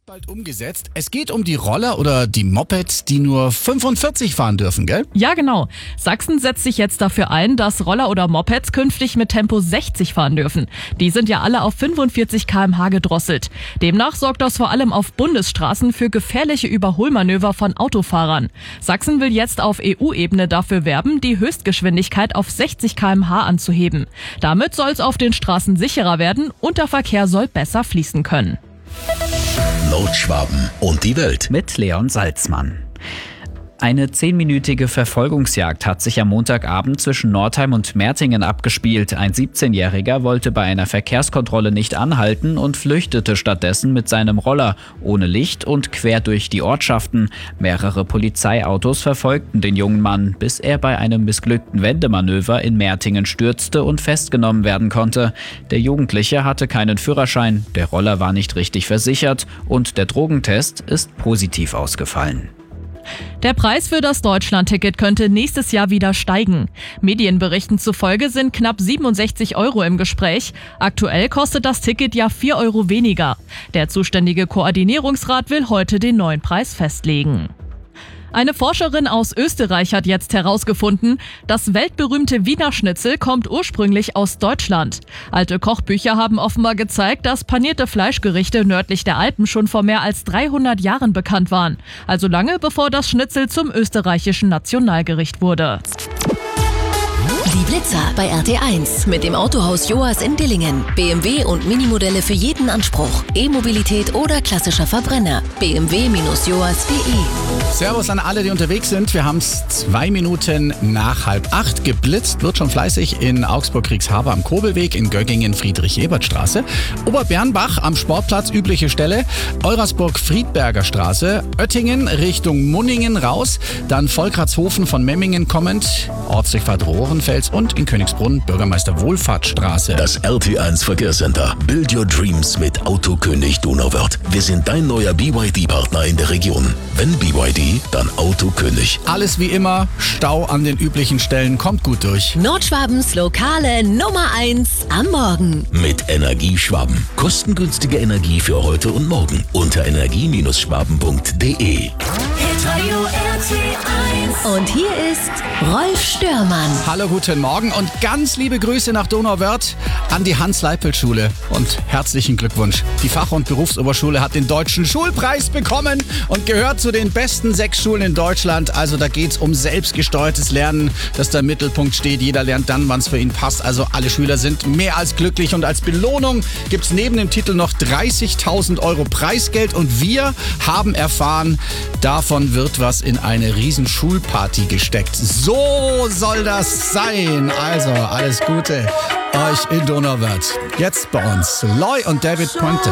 Bald umgesetzt. Es geht um die Roller oder die Mopeds, die nur 45 fahren dürfen, gell? Ja, genau. Sachsen setzt sich jetzt dafür ein, dass Roller oder Mopeds künftig mit Tempo 60 fahren dürfen. Die sind ja alle auf 45 km/h gedrosselt. Demnach sorgt das vor allem auf Bundesstraßen für gefährliche Überholmanöver von Autofahrern. Sachsen will jetzt auf EU-Ebene dafür werben, die Höchstgeschwindigkeit auf 60 km/h anzuheben. Damit soll es auf den Straßen sicherer werden und der Verkehr soll besser fließen können. Nordschwaben und die Welt mit Leon Salzmann. Eine 10-minütige Verfolgungsjagd hat sich am Montagabend zwischen Nordheim und Mertingen abgespielt. Ein 17-Jähriger wollte bei einer Verkehrskontrolle nicht anhalten und flüchtete stattdessen mit seinem Roller ohne Licht und quer durch die Ortschaften. Mehrere Polizeiautos verfolgten den jungen Mann, bis er bei einem missglückten Wendemanöver in Mertingen stürzte und festgenommen werden konnte. Der Jugendliche hatte keinen Führerschein, der Roller war nicht richtig versichert und der Drogentest ist positiv ausgefallen. Der Preis für das Deutschland-Ticket könnte nächstes Jahr wieder steigen. Medienberichten zufolge sind knapp 67 € im Gespräch. Aktuell kostet das Ticket ja 4 € weniger. Der zuständige Koordinierungsrat will heute den neuen Preis festlegen. Eine Forscherin aus Österreich hat jetzt herausgefunden, das weltberühmte Wiener Schnitzel kommt ursprünglich aus Deutschland. Alte Kochbücher haben offenbar gezeigt, dass panierte Fleischgerichte nördlich der Alpen schon vor mehr als 300 Jahren bekannt waren. Also lange bevor das Schnitzel zum österreichischen Nationalgericht wurde. Die Blitzer bei RT1 mit dem Autohaus Joas in Dillingen. BMW und Minimodelle für jeden Anspruch. E-Mobilität oder klassischer Verbrenner. bmw-joas.de. Servus an alle, die unterwegs sind. Wir haben es 2 Minuten nach 7:30. Geblitzt wird schon fleißig in Augsburg-Kriegshaber am Kobelweg, in Göggingen Friedrich-Ebert-Straße. Oberbernbach am Sportplatz, übliche Stelle. Eurasburg-Friedberger Straße. Oettingen Richtung Munningen raus. Dann Volkratshofen von Memmingen kommend. Ortsdurchfahrt Rohrenfels und in Königsbrunn Bürgermeister Wohlfahrtsstraße. Das RT1 Verkehrscenter. Build your dreams mit Autokönig Donauwörth. Wir sind dein neuer BYD-Partner in der Region. Wenn BYD, dann Autokönig. Alles wie immer, Stau an den üblichen Stellen, kommt gut durch. Nordschwabens lokale Nummer 1 am Morgen. Mit Energieschwaben. Kostengünstige Energie für heute und morgen. Unter energie-schwaben.de. Und hier ist Rolf Störmann. Hallo, guten Morgen und ganz liebe Grüße nach Donauwörth an die Hans-Leipelt-Schule und herzlichen Glückwunsch. Die Fach- und Berufsoberschule hat den Deutschen Schulpreis bekommen und gehört zu den besten 6 Schulen in Deutschland. Also da geht's um selbstgesteuertes Lernen, das da im Mittelpunkt steht. Jeder lernt dann, wann es für ihn passt. Also alle Schüler sind mehr als glücklich und als Belohnung gibt's neben dem Titel noch 30.000 € Preisgeld und wir haben erfahren, davon wird was in eine riesen Schulparty gesteckt. So soll das sein. Also alles Gute euch in Donauwörth. Jetzt bei uns Loy und David Pointe.